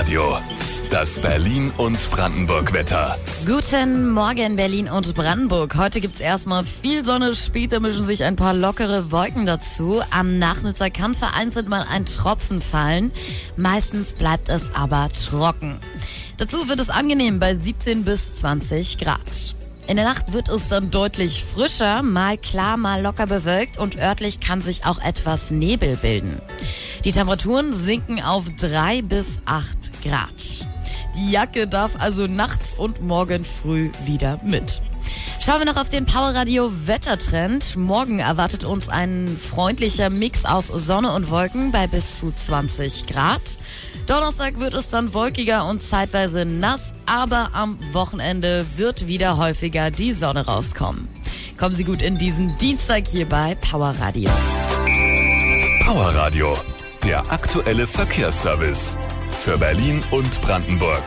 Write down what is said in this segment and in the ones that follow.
Radio. Das Berlin- und Brandenburg-Wetter. Guten Morgen, Berlin und Brandenburg. Heute gibt's erstmal viel Sonne, später mischen sich ein paar lockere Wolken dazu. Am Nachmittag kann vereinzelt mal ein Tropfen fallen. Meistens bleibt es aber trocken. Dazu wird es angenehm bei 17 bis 20 Grad. In der Nacht wird es dann deutlich frischer, mal klar, mal locker bewölkt und örtlich kann sich auch etwas Nebel bilden. Die Temperaturen sinken auf 3 bis 8 Grad. Die Jacke darf also nachts und morgen früh wieder mit. Schauen wir noch auf den Powerradio Wettertrend. Morgen erwartet uns ein freundlicher Mix aus Sonne und Wolken bei bis zu 20 Grad. Donnerstag wird es dann wolkiger und zeitweise nass, aber am Wochenende wird wieder häufiger die Sonne rauskommen. Kommen Sie gut in diesen Dienstag hier bei Powerradio. Powerradio, der aktuelle Verkehrsservice für Berlin und Brandenburg.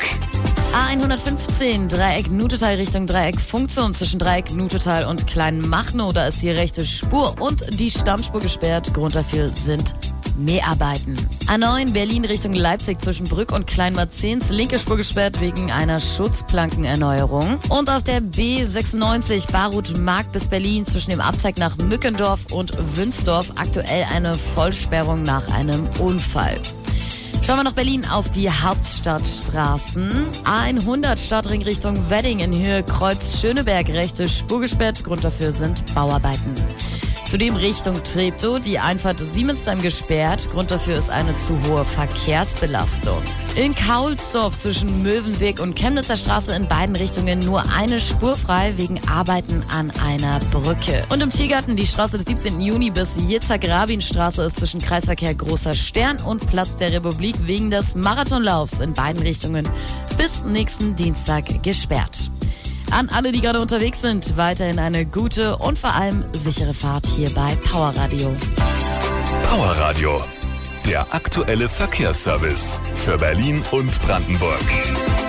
A115, Dreieck Nutetal Richtung Dreieck Funkturm zwischen Dreieck Nutetal und Kleinmachnow. Da ist die rechte Spur und die Stammspur gesperrt. Grund dafür sind Mäharbeiten. A9 Berlin Richtung Leipzig zwischen Brück und Kleinmarzens. Linke Spur gesperrt wegen einer Schutzplankenerneuerung. Und auf der B96 Barut-Markt bis Berlin zwischen dem Abzweig nach Mückendorf und Wünsdorf aktuell eine Vollsperrung nach einem Unfall. Schauen wir nach Berlin auf die Hauptstadtstraßen. A100 Stadtring Richtung Wedding in Höhe Kreuz Schöneberg. Rechte Spur gesperrt. Grund dafür sind Bauarbeiten. Zudem Richtung Treptow, die Einfahrt Siemensheim gesperrt. Grund dafür ist eine zu hohe Verkehrsbelastung. In Kaulsdorf zwischen Möwenweg und Chemnitzer Straße in beiden Richtungen nur eine Spur frei wegen Arbeiten an einer Brücke. Und im Tiergarten die Straße des 17. Juni bis Yitzhak-Rabin-Straße ist zwischen Kreisverkehr Großer Stern und Platz der Republik wegen des Marathonlaufs in beiden Richtungen bis nächsten Dienstag gesperrt. An alle, die gerade unterwegs sind, weiterhin eine gute und vor allem sichere Fahrt hier bei Powerradio. Powerradio, der aktuelle Verkehrsservice für Berlin und Brandenburg.